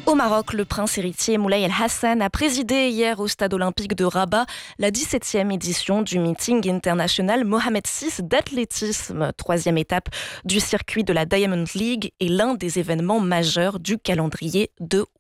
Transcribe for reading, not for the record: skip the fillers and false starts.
Au Maroc, le prince héritier Moulay El Hassan a présidé hier au stade olympique de Rabat la 17e édition du meeting international Mohamed VI d'athlétisme, troisième étape du circuit de la Diamond League et l'un des événements majeurs du calendrier de